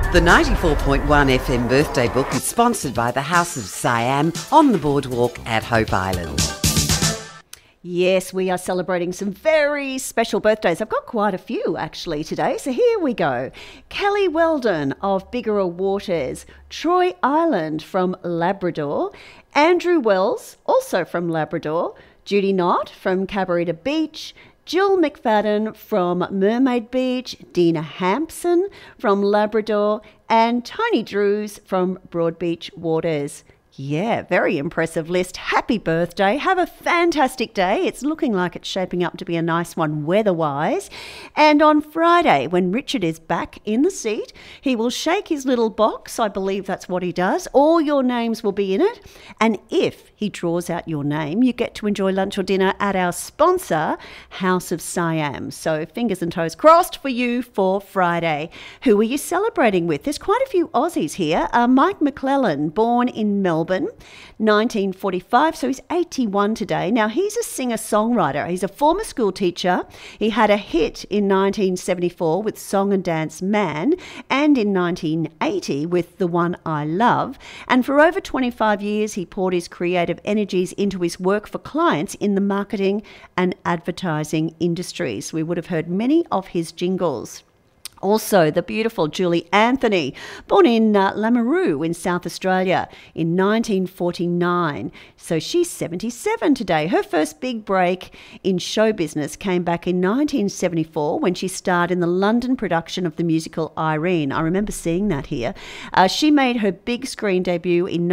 The 94.1 FM birthday book is sponsored by the House of Siam on the boardwalk at Hope Island. Yes, we are celebrating some very special birthdays. I've got quite a few actually today, so here we go. Kelly Weldon of Biggerel Waters, Troy Island from Labrador, Andrew Wells, also from Labrador, Judy Knott from Cabarita Beach, Jill McFadden from Mermaid Beach, Dina Hampson from Labrador, and Tony Drews from Broadbeach Waters. Yeah, very impressive list. Happy birthday. Have a fantastic day. It's looking like it's shaping up to be a nice one weather-wise. And on Friday, when Richard is back in the seat, he will shake his little box. I believe that's what he does. All your names will be in it. And if he draws out your name, you get to enjoy lunch or dinner at our sponsor, House of Siam. So fingers and toes crossed for you for Friday. Who are you celebrating with? There's quite a few Aussies here. Mike McClellan, born in Melbourne, 1945, so he's 81 today. Now, he's a singer-songwriter. He's a former school teacher. He had a hit in 1974 with Song and Dance Man and in 1980 with The One I Love. And for over 25 years, he poured his creative energies into his work for clients in the marketing and advertising industries. We would have heard many of his jingles. Also, the beautiful Julie Anthony, born in Lameroo in South Australia in 1949. So she's 77 today. Her first big break in show business came back in 1974 when she starred in the London production of the musical Irene. I remember seeing that here. She made her big screen debut in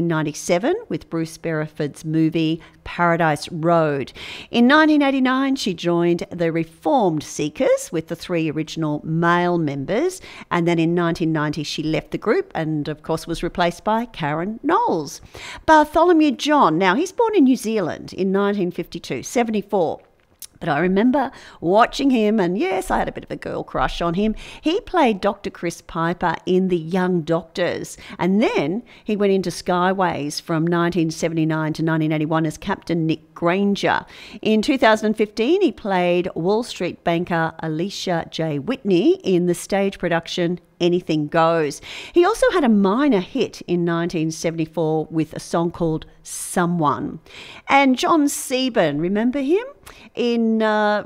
1997 with Bruce Beresford's movie Paradise Road. In 1989, she joined the Reformed Seekers with the three original male members, and then in 1990 she left the group and of course was replaced by Karen Knowles. Bartholomew John, now he's born in New Zealand in 1952, 74. But I remember watching him, and yes, I had a bit of a girl crush on him. He played Dr. Chris Piper in The Young Doctors, and then he went into Skyways from 1979 to 1981 as Captain Nick Granger. In 2015, he played Wall Street banker Alicia J. Whitney in the stage production Anything Goes. He also had a minor hit in 1974 with a song called Someone. And John Seaborn, remember him? In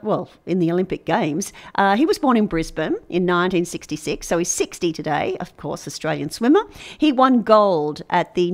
the Olympic Games. He was born in Brisbane in 1966, so he's 60 today, of course, Australian swimmer. He won gold at the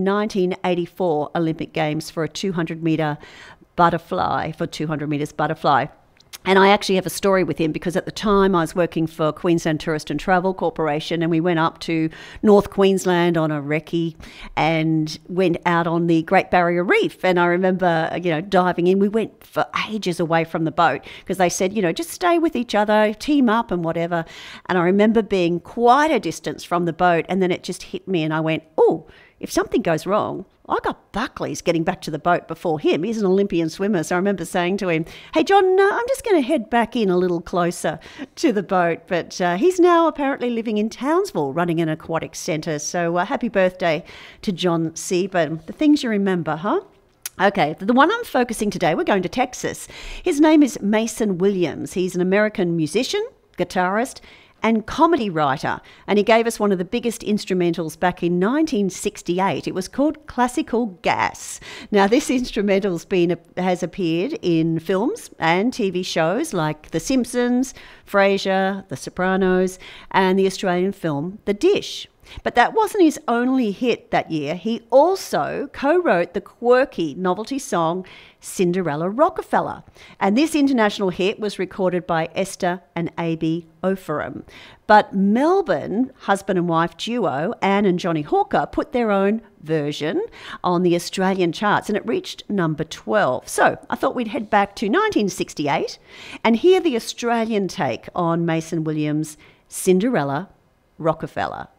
1984 Olympic Games for a 200-metre butterfly, for 200 metres butterfly. And I actually have a story with him because at the time I was working for Queensland Tourist and Travel Corporation, and we went up to North Queensland on a recce and went out on the Great Barrier Reef. And I remember, diving in. We went for ages away from the boat because they said, just stay with each other, team up and whatever. And I remember being quite a distance from the boat, and then it just hit me and I went, oh, if something goes wrong, I got Buckley's getting back to the boat before him. He's an Olympian swimmer. So I remember saying to him, hey, John, I'm just going to head back in a little closer to the boat. But he's now apparently living in Townsville, running an aquatic centre. So happy birthday to John Seaborn. The things you remember, huh? Okay, the one I'm focusing today, we're going to Texas. His name is Mason Williams. He's an American musician, guitarist, and comedy writer, and he gave us one of the biggest instrumentals back in 1968. It was called Classical Gas. Now, this instrumental has appeared in films and TV shows like The Simpsons, Frasier, The Sopranos, and the Australian film The Dish. But that wasn't his only hit that year. He also co-wrote the quirky novelty song Cinderella Rockefeller. And this international hit was recorded by Esther and A.B. Ophram. But Melbourne husband and wife duo Anne and Johnny Hawker put their own version on the Australian charts, and it reached number 12. So I thought we'd head back to 1968 and hear the Australian take on Mason Williams' Cinderella Rockefeller.